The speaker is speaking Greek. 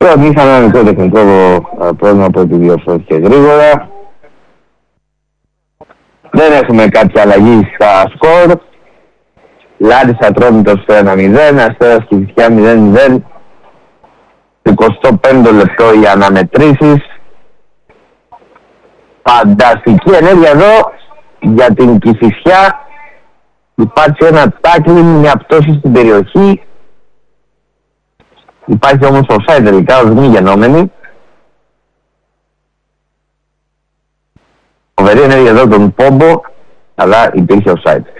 Είχαμε ένα μικρό τεχνικό πρόβλημα που επιδιορθώθηκε γρήγορα. Δεν έχουμε κάποια αλλαγή στα σκορ. Λάρης Ατρόμητος στο 1-0, Αστέρας Κηφισιά 0-0. 25 λεπτό οι αναμετρήσεις. Φανταστική ενέργεια εδώ για την Κηφισιά. Υπάρχει ένα τάκλινγκ, μια πτώση στην περιοχή. Υπάρχει όμως offside τελικά, ως μη γενόμενη. Φοβερή ενέργεια εδώ τον Πόμπο, αλλά υπήρχε offside.